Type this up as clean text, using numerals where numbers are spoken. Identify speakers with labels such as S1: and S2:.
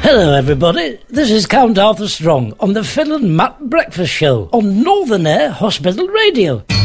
S1: Hello everybody, this is Count Arthur Strong on the Phil and Matt Breakfast Show on Northern Air Hospital Radio.